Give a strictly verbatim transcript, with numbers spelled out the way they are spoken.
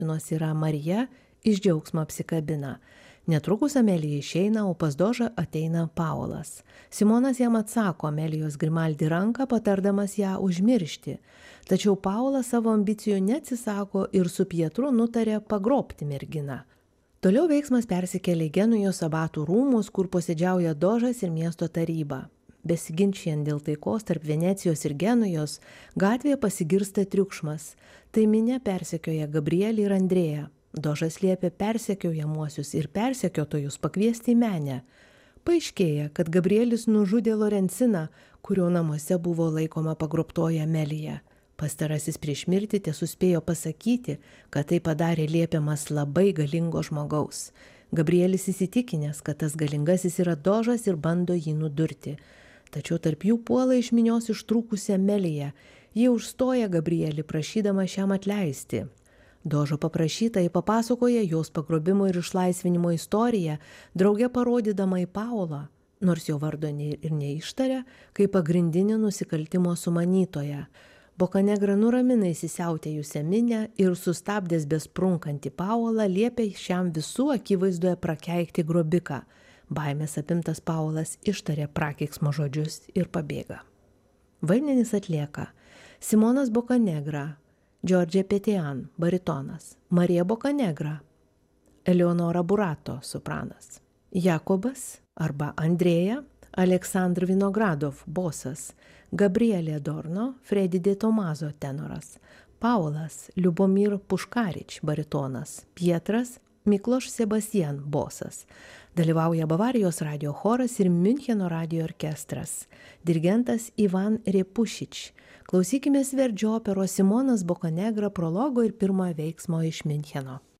Nors yra Marija, iš džiaugsmo apsikabina. Netrukus Amelija išeina, o pas Dožą ateina Paulas. Simonas jam atsako Amelijos Grimaldi ranką, patardamas ją užmiršti. Tačiau Paulas savo ambicijų neatsisako ir su Pietru nutarė pagrobti merginą. Toliau veiksmas persikelia į Genujos abatų rūmus, kur posėdžiauja Dožas ir miesto taryba. Besiginčiant dėl taikos tarp Venecijos ir Genujos, gatvėje pasigirsta triukšmas. Tai minia persekioja Gabrielį ir Andrėją. Dožas liepia persekiojamuosius ir persekiotojus pakviesti į menę. Paaiškėja, kad Gabrielis nužudė Lorenciną, kurio namuose buvo laikoma pagrobtoji Amelija. Pastarasis prieš mirtį tesuspėjo pasakyti, kad tai padarė liepiamas labai galingo žmogaus. Gabrielis įsitikinęs, kad tas galingasis yra Dožas ir bando jį nudurti. Tačiau tarp jų puola iš minios ištrūkusi Amelija. Ji užstoja Gabrielį, prašydama šiam atleisti. Dožo paprašyta į papasakoja jos pagrobimo ir išlaisvinimo istoriją, drauge parodydama į Paulą, nors jo vardo ir neištaria, kaip pagrindinį nusikaltimo sumanytoją. Bokanegra nuramina įsisiautėjusią minę ir sustabdęs besprunkantį Paulą liepia šiam visų akivaizdoje prakeikti grobiką. Baimės apimtas Paulas ištarė prakeiksmo žodžius ir pabėga. Vaidmenis atlieka Simonas Bokanegra, Giorgio Petian, baritonas, Marija Bokanegra, Eleonora Burato, sopranas, Jakobas arba Andrėja, Aleksandr Vinogradov, bosas, Gabrielė Dorno, Fredi de Tomazo, tenoras, Paulas, Liubomir Puškarič, baritonas, Pietras, Mikloš Sebastian, bosas. Dalyvauja Bavarijos radio choras ir Müncheno radio orkestras. Dirigentas Ivan Repušič. Klausykimės Verdžio operos Simonas Bokanegra prologo ir pirmojo veiksmo iš Müncheno.